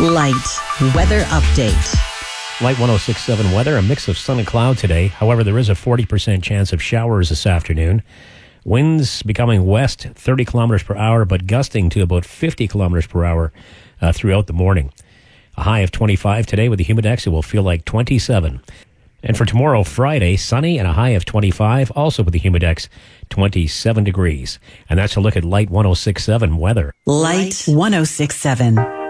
Light weather update. Light 106.7 weather, a mix of sun and cloud today. However, there is a 40% chance of showers this afternoon. Winds becoming west 30 kilometers per hour, but gusting to about 50 kilometers per hour throughout the morning. A high of 25 today with the humidex. It will feel like 27. And for tomorrow, Friday, sunny and a high of 25, also with the humidex, 27 degrees. And that's a look at Light 106.7 weather. Light 106.7.